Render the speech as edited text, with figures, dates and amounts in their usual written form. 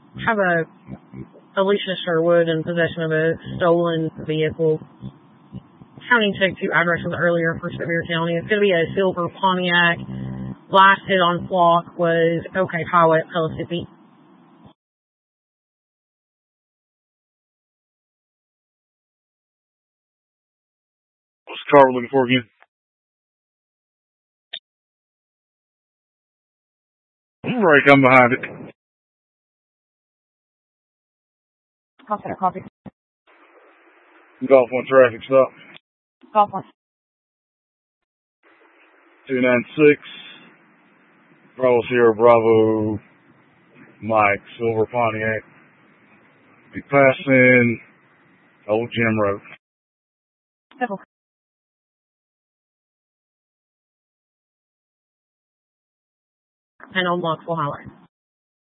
have Alicia Sherwood in possession of a stolen vehicle. County checked 2 addresses earlier for Sevier County. It's going to be a silver Pontiac. Last hit on Flock was OK Highway at Pellissippi. What's the car we're looking for again? Right, I'm behind it. Copy. Golf 1 traffic stop. Golf 1. 296. Bravo Sierra Bravo Mike, silver Pontiac. Be passing Old Gym Road. And on Knoxville Highway.